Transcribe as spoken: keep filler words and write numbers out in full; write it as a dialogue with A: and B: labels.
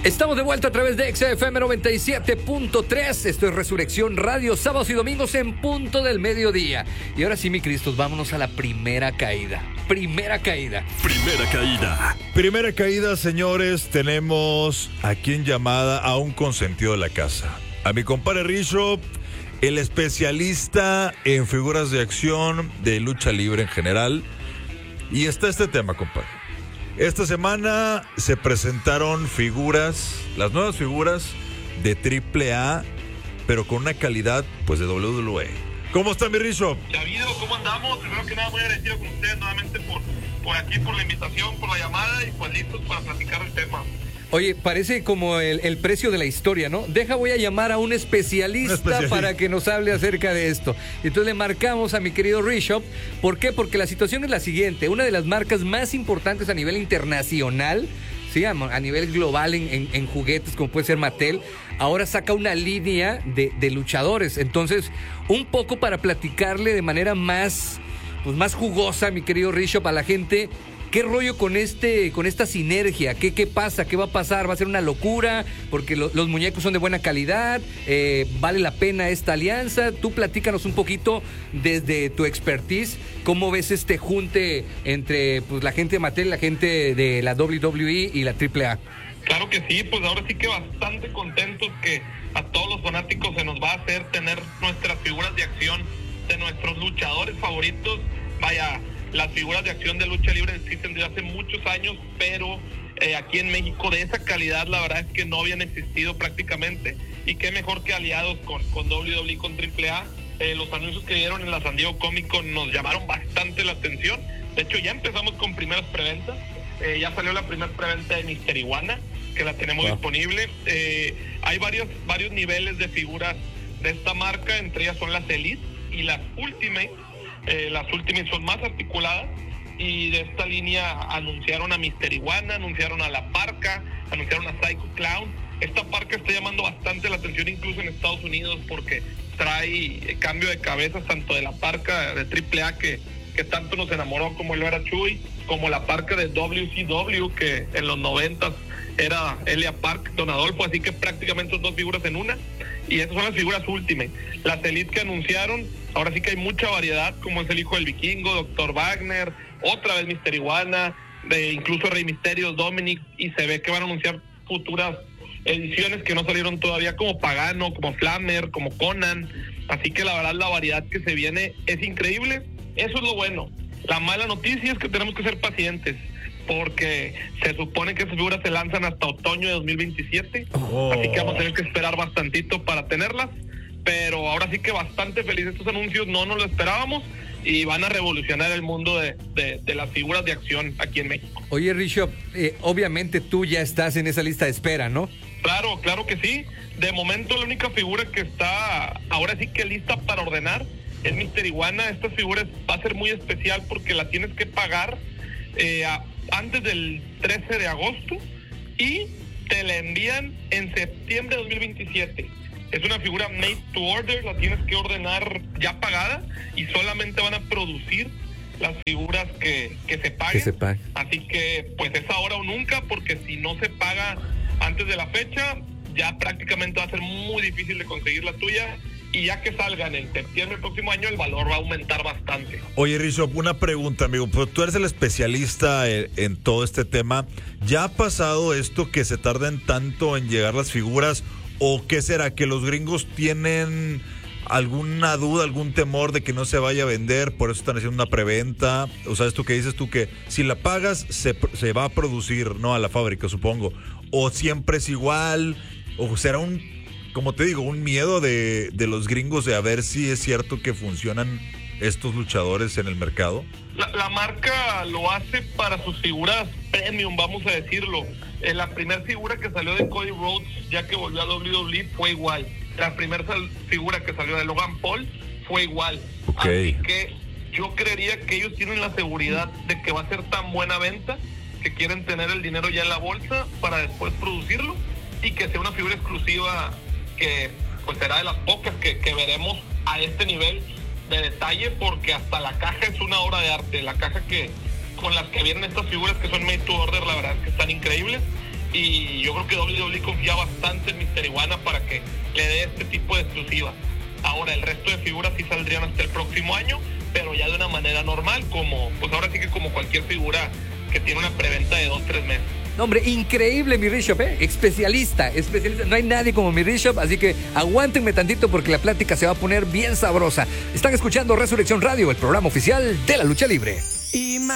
A: Estamos de vuelta a través de X F M noventa y siete punto tres. Esto es Resurrección Radio, sábados y domingos en punto del mediodía. Y ahora sí, mi Cristos, vámonos a la primera caída. Primera caída.
B: Primera caída.
C: Primera caída, señores. Tenemos aquí en llamada a un consentido de la casa. A mi compadre Richo, el especialista en figuras de acción, de lucha libre en general. Y está este tema, compadre. Esta semana se presentaron figuras, las nuevas figuras de triple A, pero con una calidad pues de doble u doble u E. ¿Cómo está, mi Richo?
D: Chavido, ¿cómo andamos? Primero que nada muy agradecido con ustedes nuevamente por, por aquí, por la invitación, por la llamada y pues listos para platicar el tema.
A: Oye, parece como el, el precio de la historia, ¿no? Deja, voy a llamar a un especialista, un especialista para que nos hable acerca de esto. Entonces le marcamos a mi querido Richo. ¿Por qué? Porque la situación es la siguiente. Una de las marcas más importantes a nivel internacional, sí, a, a nivel global en, en, en juguetes, como puede ser Mattel, ahora saca una línea de, de luchadores. Entonces, un poco para platicarle de manera más, pues más jugosa, mi querido Richo, para la gente. ¿Qué rollo con este, con esta sinergia? ¿Qué, qué pasa? ¿Qué va a pasar? ¿Va a ser una locura? Porque lo, los muñecos son de buena calidad. Eh, ¿Vale la pena esta alianza? Tú platícanos un poquito desde tu expertise. ¿Cómo ves este junte entre pues, la gente de Mattel, la gente de la doble u doble u E y la triple A?
D: Claro que sí, pues ahora sí que bastante contentos que a todos los fanáticos se nos va a hacer tener nuestras figuras de acción de nuestros luchadores favoritos. Vaya, las figuras de acción de lucha libre existen desde hace muchos años, pero eh, aquí en México de esa calidad la verdad es que no habían existido prácticamente, y qué mejor que aliados con, con doble u doble u E, con triple A. Eh, los anuncios que dieron en la San Diego Comic Con nos llamaron bastante la atención. De hecho ya empezamos con primeras preventas, eh, ya salió la primera preventa de Mister Iguana, que la tenemos wow. disponible. Eh, hay varios, varios niveles de figuras de esta marca, entre ellas son las Elite y las Ultimate. Eh, las últimas son más articuladas, y de esta línea anunciaron a Mister Iguana, anunciaron a La Parca, anunciaron a Psycho Clown. Esta Parca está llamando bastante la atención incluso en Estados Unidos porque trae cambio de cabezas tanto de La Parca de triple A que, que tanto nos enamoró como él era Chuy, como La Parca de W C W que en los noventas era Elia Park, Don Adolfo, así que prácticamente son dos figuras en una. Y esas son las figuras Ultimate. Las Elite que anunciaron, ahora sí que hay mucha variedad, como es el Hijo del Vikingo, Doctor Wagner, otra vez Mister Iguana, de incluso Rey Misterio, Dominic, y se ve que van a anunciar futuras ediciones que no salieron todavía, como Pagano, como Flammer, como Conan. Así que la verdad la variedad que se viene es increíble. Eso es lo bueno. La mala noticia es que tenemos que ser pacientes, porque se supone que esas figuras se lanzan hasta otoño de dos mil veintisiete, oh. Así que vamos a tener que esperar bastantito para tenerlas, pero ahora sí que bastante feliz. Estos anuncios no nos lo esperábamos y van a revolucionar el mundo de, de, de las figuras de acción aquí en México.
A: Oye, Richo, eh, obviamente tú ya estás en esa lista de espera, ¿no?
D: Claro, claro que sí. De momento la única figura que está ahora sí que lista para ordenar es Mister Iguana. Esta figura va a ser muy especial porque la tienes que pagar eh, a antes del trece de agosto y te la envían en septiembre de dos mil veintisiete. Es una figura made to order, la tienes que ordenar ya pagada y solamente van a producir las figuras que, que se paguen. Que se pague. Así que pues es ahora o nunca, porque si no se paga antes de la fecha ya prácticamente va a ser muy difícil de conseguir la tuya. Y ya que salgan en septiembre del próximo año, el valor va a aumentar bastante.
C: Oye, Richo, una pregunta, amigo. Pues tú eres el especialista en, en todo este tema. ¿Ya ha pasado esto que se tarden tanto en llegar las figuras? ¿O qué será? ¿Que los gringos tienen alguna duda, algún temor de que no se vaya a vender? Por eso están haciendo una preventa. O sea, esto que dices tú, que si la pagas, se, se va a producir, ¿no? A la fábrica, supongo. ¿O siempre es igual? ¿O será un... como te digo, un miedo de, de los gringos de a ver si es cierto que funcionan estos luchadores en el mercado?
D: La, la marca lo hace para sus figuras premium, vamos a decirlo. Eh, la primera figura que salió de Cody Rhodes, ya que volvió a doble u doble u E, fue igual. La primera figura que salió de Logan Paul fue igual.
C: Okay.
D: Así que yo creería que ellos tienen la seguridad de que va a ser tan buena venta que quieren tener el dinero ya en la bolsa para después producirlo y que sea una figura exclusiva que pues será de las pocas que, que veremos a este nivel de detalle, porque hasta la caja es una obra de arte. La caja que con las que vienen estas figuras que son made to order, la verdad es que están increíbles. y yo creo que doble u doble u E confía bastante en míster Iguana para que le dé este tipo de exclusivas. Ahora el resto de figuras sí saldrían hasta el próximo año, pero ya de una manera normal, como pues ahora sí que como cualquier figura que tiene una preventa de dos, tres meses.
A: No, hombre, increíble mi Rishop, ¿eh? Especialista, especialista. No hay nadie como mi Rishop, así que aguántenme tantito porque la plática se va a poner bien sabrosa. Están escuchando Resurrección Radio, el programa oficial de la lucha libre.